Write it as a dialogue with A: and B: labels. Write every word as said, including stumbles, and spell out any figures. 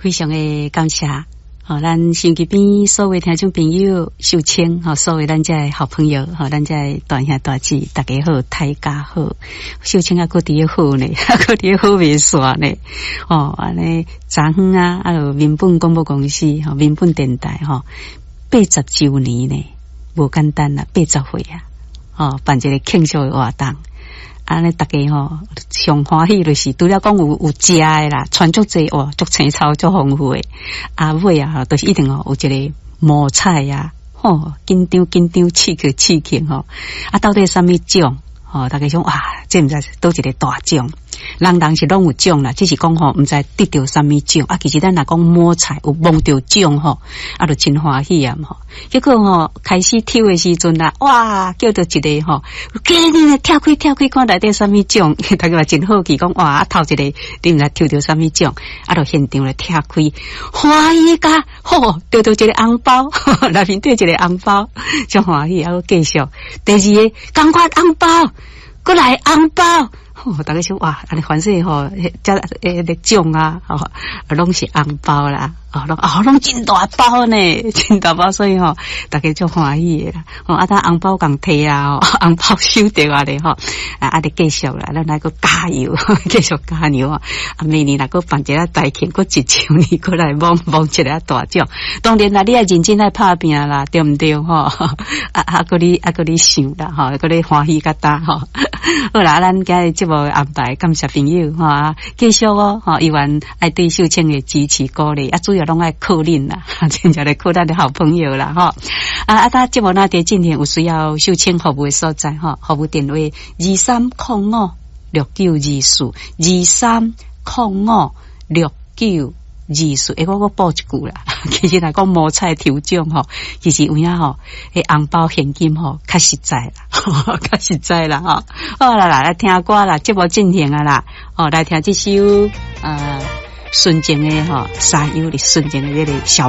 A: 非常的感谢。好，咱手机边所有听众朋友，秀清，好，所有咱这好朋友，好，咱这大兄大姐，大家好，大家好，秀清啊，个伫好呢，个伫好未煞呢，哦，安尼昨昏啊，啊，有民本广播公司，吼，民本电台，吼，八十周年呢，无简单啦，八十岁啊，哦，办一个庆祝的活动。安尼大家吼上欢喜就是除了讲有有食的啦，传足济哦，足青草足丰富的。啊尾啊，就是一定哦有一个冒菜呀，吼紧张紧张，刺激刺激吼。啊，到底什么奖？吼，大家想哇，这毋知倒一个大奖。人人是拢有奖啦，只是讲吼，毋知得到什么奖啊。其实咱若讲摸彩有摸到奖吼，啊，就真欢喜啊吼。结果吼开始抽的时阵啦，哇，叫到一个吼，给你跳开跳开看内底什么奖，大家嘛真好奇讲哇，啊头一个你毋知抽到什么奖，啊，就现场来跳开，欢喜甲吼，得到一个红包，内面缀一个红包，真欢喜，啊，继续第二个赶快红包，过来红包。哦，大家想哇，安尼凡是吼，这诶个奖啊，哦，拢是红包啦，哦，拢哦拢真大包呢，真大包，所以吼，大家就欢喜的啦。哦，啊，咱红包共摕啊，哦，红包收到啊咧吼，啊，啊，得继续啦，咱来个加油，继续加油啊！啊，明年来个办一个大庆，个一周年过来摸摸一个大奖。当然啦，你要认真来拍拼啦，对毋对吼？啊啊，个你啊个你想啦，吼，个你欢喜甲大吼。好啦，咱今日节目安排，感谢朋友哈、啊，继续哦，哈、啊，希望爱对秀清的支持鼓励，啊，主要拢爱靠恁啦，真正来靠咱的好朋友啦，哈、啊，啊，咱节目那伫今天有需要秀清服务的所在，哈、啊，服务电话二三零五六九二四二三零五六九。二岁，诶，我我报一句啦。其实来讲摸彩抽奖吼，其实有影吼，诶，红包现金吼，较实在啦，较实在啦吼。好啦啦，来听歌啦，节目进行啊啦，哦，来听这首呃纯情的吼，沙优的纯情的这个小。